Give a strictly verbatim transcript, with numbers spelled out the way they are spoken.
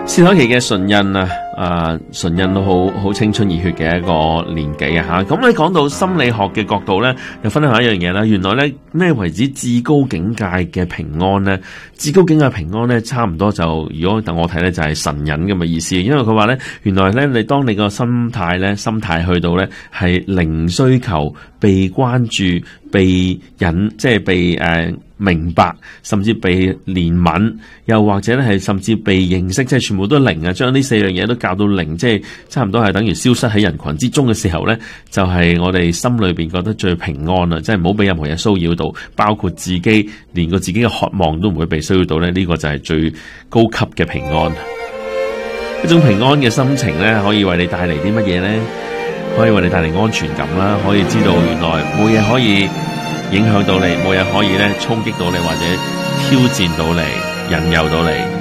薛凱琪嘅唇印啊，啊唇印都好好青春熱血嘅一個年紀啊吓。咁你講到心理學嘅角度咧，就分享一樣嘢啦。原來咧咩為之至高境界嘅平安咧？至高境界平安咧，差唔多就如果等我睇咧，就係神隱咁嘅意思。因為佢話咧，原來咧你當你個心態咧，心態去到咧係零需求、被關注、被引，即係被誒。呃明白，甚至被憐憫，又或者咧係甚至被認識，即係全部都零啊！將呢四樣嘢都教到零，即係差唔多係等於消失喺人群之中嘅時候咧，就係、是、我哋心裏邊覺得最平安啦！即係唔好俾任何嘢騷擾到，包括自己，連個自己嘅渴望都唔會被騷擾到咧。呢、這個就係最高級嘅平安。一種平安嘅心情咧，可以為你帶嚟啲乜嘢咧？可以為你帶嚟安全感啦，可以知道原來冇嘢可以影響到你，冇嘢可以咧衝擊到你，或者挑戰到你，引誘到你。